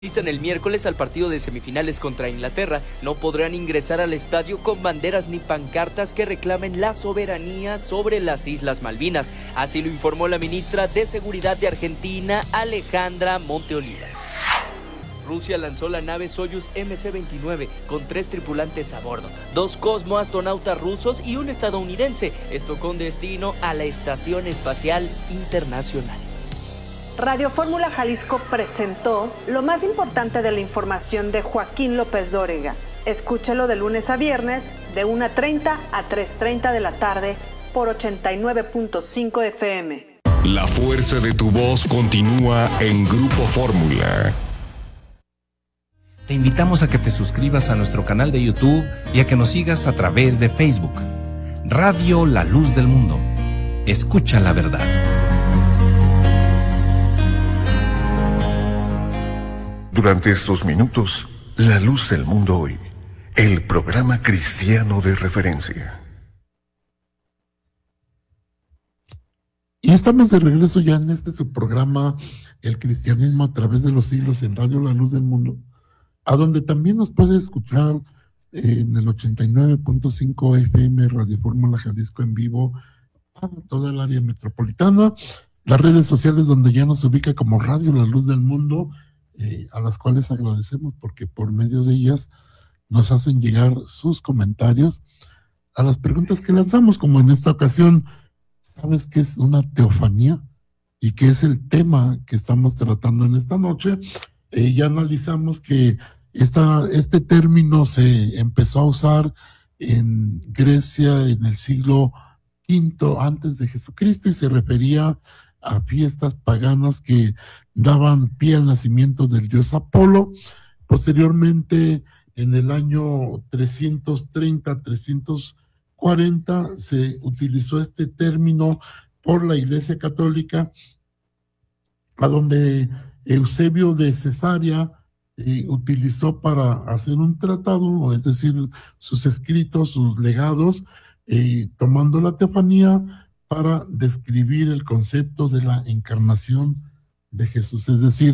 Asistan el miércoles al partido de semifinales contra Inglaterra, no podrán ingresar al estadio con banderas ni pancartas que reclamen la soberanía sobre las Islas Malvinas. Así lo informó la ministra de Seguridad de Argentina, Alejandra Monteoliva. Rusia lanzó la nave Soyuz MC-29 con 3 tripulantes a bordo, 2 cosmoastronautas rusos y un estadounidense, esto con destino a la Estación Espacial Internacional. Radio Fórmula Jalisco presentó lo más importante de la información de Joaquín López Dóriga. Escúchalo de lunes a viernes de 1:30 a 3:30 de la tarde por 89.5 FM. La fuerza de tu voz continúa en Grupo Fórmula. Te invitamos a que te suscribas a nuestro canal de YouTube y a que nos sigas a través de Facebook. Radio La Luz del Mundo. Escucha la verdad. Durante estos minutos, La Luz del Mundo Hoy, el programa cristiano de referencia. Y estamos de regreso ya en este subprograma, El Cristianismo a través de los siglos, en Radio La Luz del Mundo, a donde también nos puede escuchar en el 89.5 FM Radio Fórmula Jalisco en vivo para toda el área metropolitana, las redes sociales donde ya nos ubica como Radio La Luz del Mundo, a las cuales agradecemos porque por medio de ellas nos hacen llegar sus comentarios a las preguntas que lanzamos, como en esta ocasión. ¿Sabes qué es una teofanía? Y qué es el tema que estamos tratando en esta noche. Ya analizamos que este término se empezó a usar en Grecia en el siglo V antes de Jesucristo y se refería a fiestas paganas que daban pie al nacimiento del dios Apolo. Posteriormente, en el año 330-340, se utilizó este término por la Iglesia Católica, a donde Eusebio de Cesarea utilizó para hacer un tratado, es decir, sus escritos, sus legados, tomando la teofanía para describir el concepto de la encarnación de Jesús. Es decir,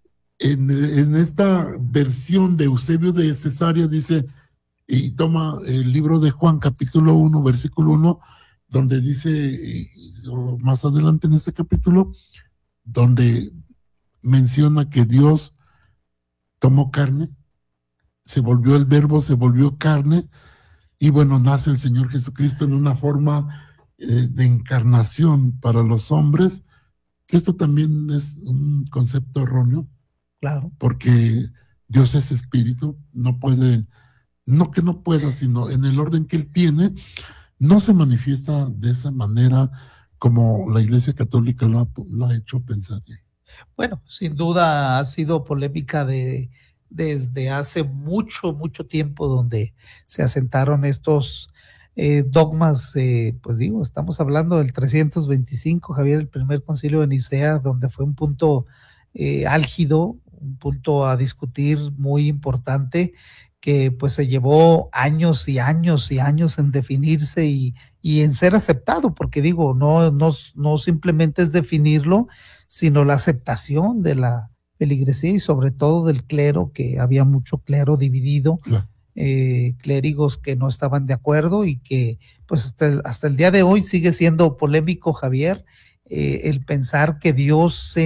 en esta versión de Eusebio de Cesarea dice, y toma el libro de Juan, capítulo 1, versículo 1, donde dice, más adelante en este capítulo, donde menciona que Dios tomó carne, se volvió el verbo, se volvió carne, y bueno, nace el Señor Jesucristo en una forma de encarnación para los hombres, que esto también es un concepto erróneo. Claro. Porque Dios es espíritu, no puede, no que no pueda, sino en el orden que Él tiene, no se manifiesta de esa manera como la Iglesia Católica lo ha hecho pensar. Bueno, sin duda ha sido polémica desde hace mucho tiempo, donde se asentaron estos dogmas, pues digo, estamos hablando del 325, Javier, el primer concilio de Nicea, donde fue un punto álgido, un punto a discutir muy importante, que pues se llevó años y años y años en definirse y en ser aceptado, porque digo, no simplemente es definirlo, sino la aceptación de la feligresía y sobre todo del clero, que había mucho clero dividido, claro. Clérigos que no estaban de acuerdo y que pues hasta el día de hoy sigue siendo polémico, Javier, el pensar que Dios se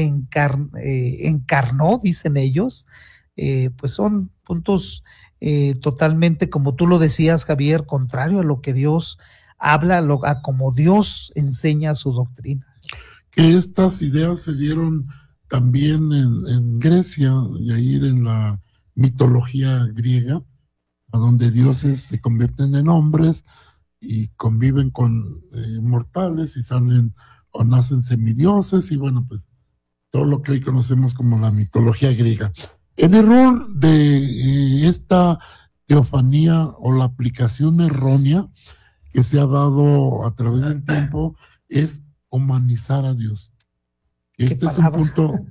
encarnó, dicen ellos, pues son puntos totalmente, como tú lo decías, Javier, contrario a lo que Dios habla, a como Dios enseña su doctrina. Que estas ideas se dieron también en Grecia, y ahí en la mitología griega, a donde dioses se convierten en hombres y conviven con mortales y salen o nacen semidioses, y bueno, pues todo lo que hoy conocemos como la mitología griega. El error de esta teofanía o la aplicación errónea que se ha dado a través del tiempo es humanizar a Dios. Este es un punto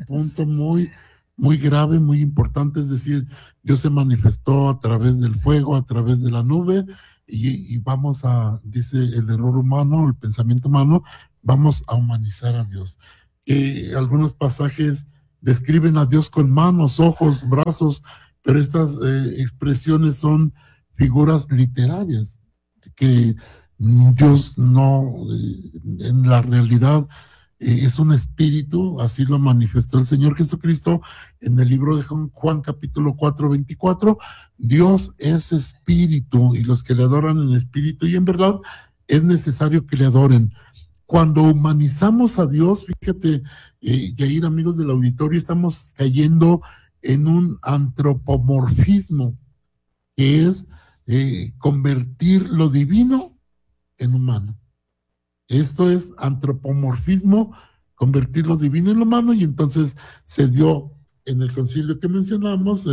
muy grave, muy importante, es decir, Dios se manifestó a través del fuego, a través de la nube, y vamos a, dice el error humano, el pensamiento humano, vamos a humanizar a Dios. Algunos pasajes describen a Dios con manos, ojos, brazos, pero estas expresiones son figuras literarias, que Dios no, en la realidad, es un espíritu, así lo manifestó el Señor Jesucristo en el libro de Juan capítulo 4:24. Dios es espíritu, y los que le adoran en espíritu y en verdad es necesario que le adoren. Cuando humanizamos a Dios, fíjate, Yair, amigos del auditorio, estamos cayendo en un antropomorfismo, que es convertir lo divino en humano. Esto es antropomorfismo, convertir lo divino en lo humano, y entonces se dio en el concilio que mencionamos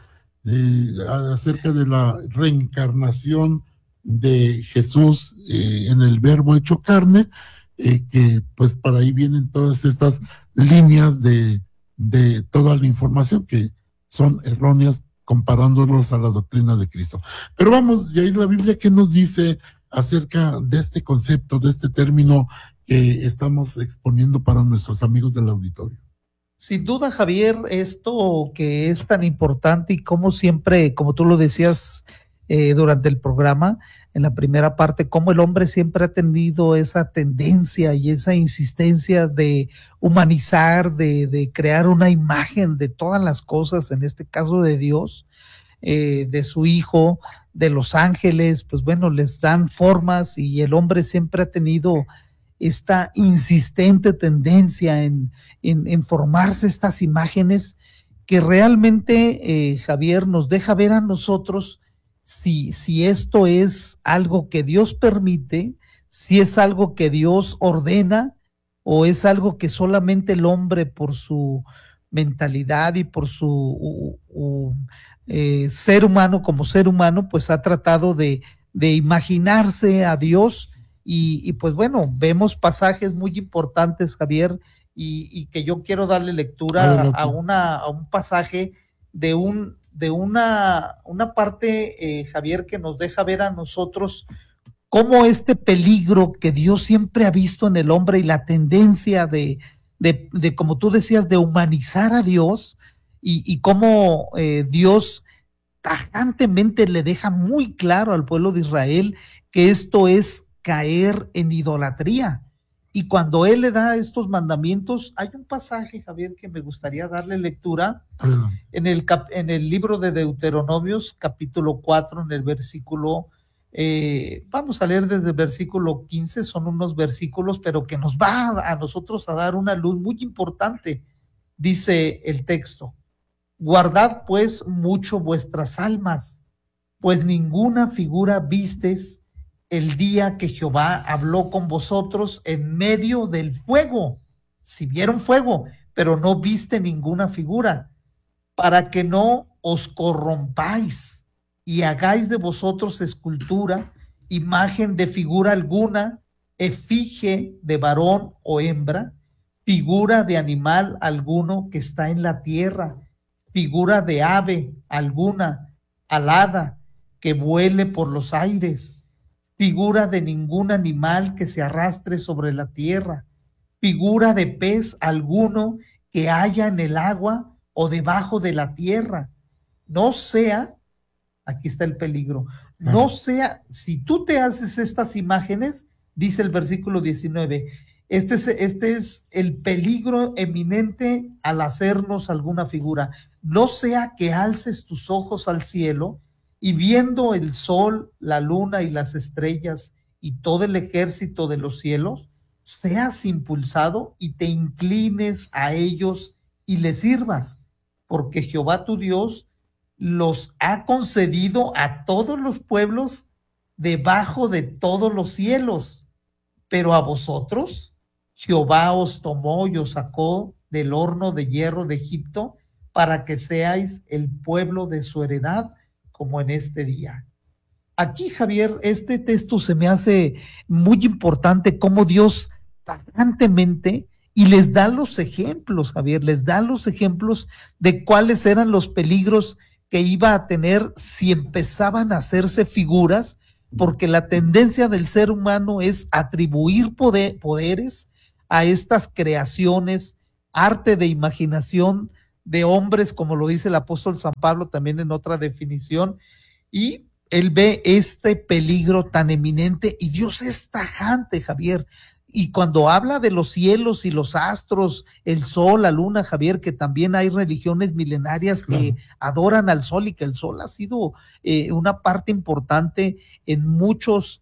acerca de la reencarnación de Jesús en el Verbo hecho carne, que pues para ahí vienen todas estas líneas de toda la información que son erróneas comparándolos a la doctrina de Cristo. Pero vamos, ya en la Biblia, ¿qué nos dice acerca de este concepto, de este término que estamos exponiendo para nuestros amigos del auditorio? Sin duda, Javier, esto que es tan importante, y como siempre, como tú lo decías durante el programa, en la primera parte, cómo el hombre siempre ha tenido esa tendencia y esa insistencia de humanizar, de crear una imagen de todas las cosas, en este caso de Dios, de su Hijo, de los ángeles, pues bueno, les dan formas, y el hombre siempre ha tenido esta insistente tendencia en formarse estas imágenes que realmente, Javier, nos deja ver a nosotros si esto es algo que Dios permite, si es algo que Dios ordena, o es algo que solamente el hombre, por su mentalidad y por su ser humano, como ser humano, pues ha tratado de imaginarse a Dios. Y pues bueno, vemos pasajes muy importantes, Javier, y que yo quiero darle lectura a un pasaje de una parte, Javier, que nos deja ver a nosotros cómo este peligro que Dios siempre ha visto en el hombre, y la tendencia de como tú decías, de humanizar a Dios, y cómo Dios tajantemente le deja muy claro al pueblo de Israel que esto es caer en idolatría. Y cuando él le da estos mandamientos, hay un pasaje, Javier, que me gustaría darle lectura en el libro de Deuteronomios, capítulo 4, en el versículo, vamos a leer desde el versículo 15, son unos versículos, pero que nos va a nosotros a dar una luz muy importante. Dice el texto: guardad pues mucho vuestras almas, pues ninguna figura vistes el día que Jehová habló con vosotros en medio del fuego. Si vieron fuego, pero no viste ninguna figura, para que no os corrompáis y hagáis de vosotros escultura, imagen de figura alguna, efigie de varón o hembra, figura de animal alguno que está en la tierra, figura de ave alguna alada que vuele por los aires, figura de ningún animal que se arrastre sobre la tierra, figura de pez alguno que haya en el agua o debajo de la tierra. No sea, aquí está el peligro, no sea, si tú te haces estas imágenes, dice el versículo 19, este es el peligro eminente al hacernos alguna figura. No sea que alces tus ojos al cielo, y viendo el sol, la luna y las estrellas y todo el ejército de los cielos, seas impulsado y te inclines a ellos y les sirvas, porque Jehová tu Dios los ha concedido a todos los pueblos debajo de todos los cielos. Pero a vosotros Jehová os tomó y os sacó del horno de hierro de Egipto, para que seáis el pueblo de su heredad, como en este día. Aquí, Javier, este texto se me hace muy importante, cómo Dios tajantemente, y les da los ejemplos, Javier, les da los ejemplos de cuáles eran los peligros que iba a tener si empezaban a hacerse figuras, porque la tendencia del ser humano es atribuir poderes a estas creaciones arte de imaginación de hombres, como lo dice el apóstol San Pablo también en otra definición, y él ve este peligro tan eminente y Dios es tajante, Javier. Y cuando habla de los cielos y los astros, el sol, la luna, Javier, que también hay religiones milenarias que adoran al sol y que el sol ha sido una parte importante en muchas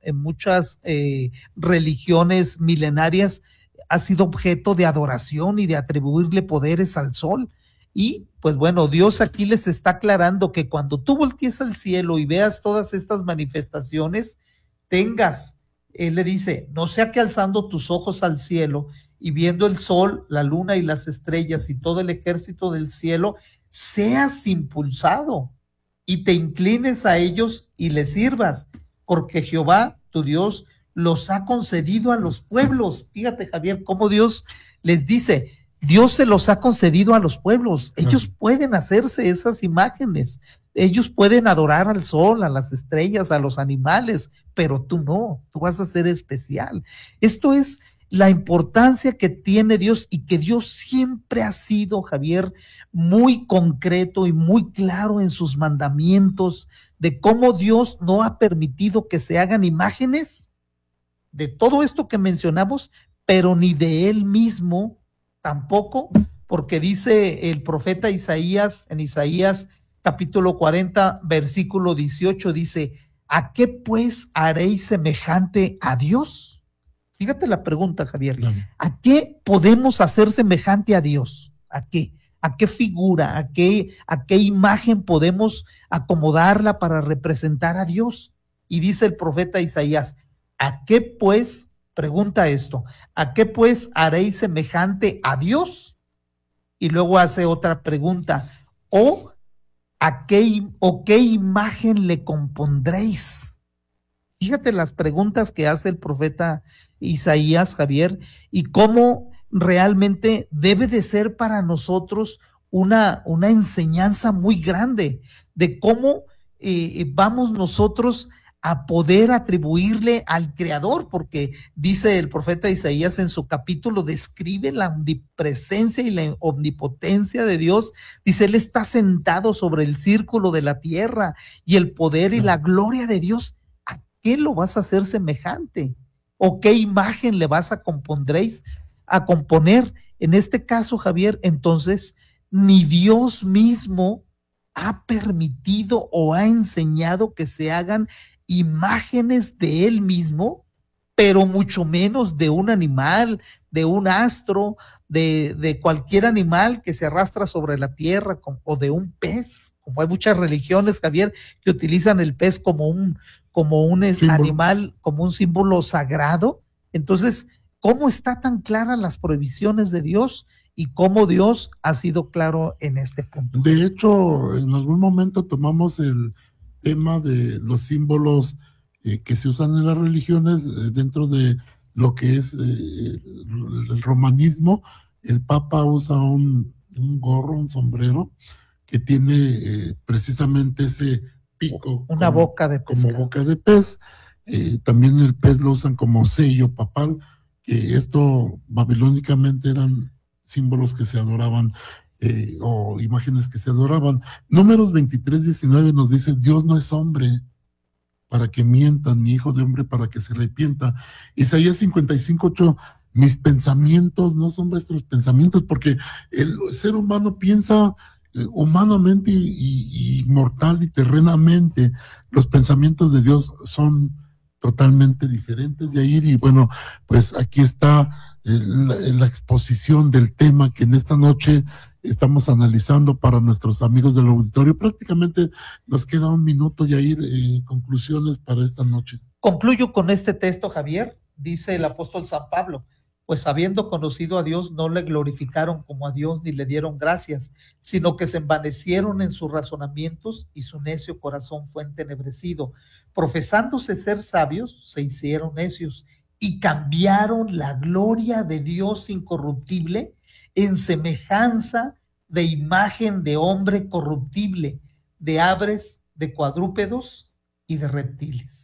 religiones milenarias, ha sido objeto de adoración y de atribuirle poderes al sol. Y pues bueno, Dios aquí les está aclarando que cuando tú voltees al cielo y veas todas estas manifestaciones, él le dice, no sea que alzando tus ojos al cielo y viendo el sol, la luna y las estrellas y todo el ejército del cielo, seas impulsado y te inclines a ellos y les sirvas, porque Jehová, tu Dios, los ha concedido a los pueblos. Fíjate, Javier, cómo Dios les dice, Dios se los ha concedido a los pueblos. Ellos pueden hacerse esas imágenes. Ellos pueden adorar al sol, a las estrellas, a los animales, pero tú no, tú vas a ser especial. Esto es la importancia que tiene Dios y que Dios siempre ha sido, Javier, muy concreto y muy claro en sus mandamientos de cómo Dios no ha permitido que se hagan imágenes de todo esto que mencionamos, pero ni de Él mismo tampoco, porque dice el profeta Isaías, en Isaías capítulo 40, versículo 18, dice, ¿a qué pues haréis semejante a Dios? Fíjate la pregunta, Javier. ¿A qué podemos hacer semejante a Dios? ¿A qué? ¿A qué figura? ¿A qué imagen podemos acomodarla para representar a Dios? Y dice el profeta Isaías, ¿a qué pues, pregunta esto, ¿a qué pues haréis semejante a Dios? Y luego hace otra pregunta, ¿qué imagen le compondréis? Fíjate las preguntas que hace el profeta Isaías, Javier, y cómo realmente debe de ser para nosotros una enseñanza muy grande de cómo vamos nosotros a poder atribuirle al Creador, porque dice el profeta Isaías en su capítulo, describe la omnipresencia y la omnipotencia de Dios. Dice, Él está sentado sobre el círculo de la tierra y el poder y la gloria de Dios. ¿A qué lo vas a hacer semejante? ¿O qué imagen le vas a componer? En este caso, Javier, entonces, ni Dios mismo ha permitido o ha enseñado que se hagan imágenes de Él mismo, pero mucho menos de un animal, de un astro, de cualquier animal que se arrastra sobre la tierra, o de un pez, como hay muchas religiones, Javier, que utilizan el pez como un animal, como un símbolo sagrado. Entonces, ¿cómo está tan claras las prohibiciones de Dios y cómo Dios ha sido claro en este punto? De hecho, en algún momento tomamos el tema de los símbolos que se usan en las religiones dentro de lo que es el romanismo. El Papa usa un gorro, un sombrero que tiene precisamente ese pico, una boca de pez. Como boca de pez. También el pez lo usan como sello papal, que esto babilónicamente eran símbolos que se adoraban o imágenes que se adoraban. Números 23:19 nos dice, Dios no es hombre para que mienta, ni hijo de hombre para que se arrepienta. Isaías 55:8, mis pensamientos no son vuestros pensamientos, porque el ser humano piensa humanamente y mortal y terrenamente. Los pensamientos de Dios son totalmente diferentes de ahí. Y bueno, pues aquí está la exposición del tema que en esta noche estamos analizando para nuestros amigos del auditorio. Prácticamente nos queda un minuto, Yair, conclusiones para esta noche. Concluyo con este texto, Javier. Dice el apóstol San Pablo, pues habiendo conocido a Dios, no le glorificaron como a Dios ni le dieron gracias, sino que se envanecieron en sus razonamientos y su necio corazón fue entenebrecido. Profesándose ser sabios, se hicieron necios y cambiaron la gloria de Dios incorruptible en semejanza de imagen de hombre corruptible, de aves, de cuadrúpedos y de reptiles.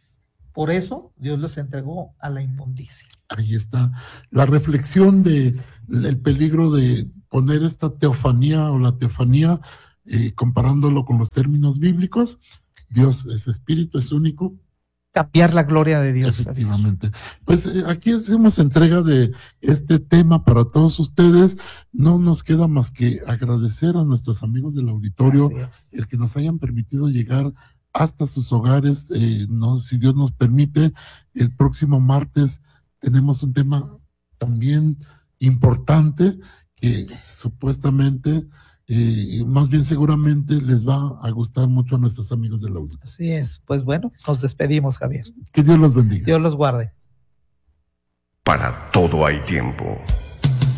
Por eso Dios los entregó a la inmundicia. Ahí está la reflexión de el peligro de poner esta teofanía o la teofanía, comparándolo con los términos bíblicos. Dios es espíritu, es único. Cambiar la gloria de Dios. Efectivamente. Pues aquí hacemos entrega de este tema para todos ustedes. No nos queda más que agradecer a nuestros amigos del auditorio el que nos hayan permitido llegar hasta sus hogares. Si Dios nos permite, el próximo martes tenemos un tema también importante que supuestamente, más bien seguramente, les va a gustar mucho a nuestros amigos del auditorio. Así es. Pues bueno, nos despedimos, Javier. Que Dios los bendiga. Dios los guarde. Para todo hay tiempo.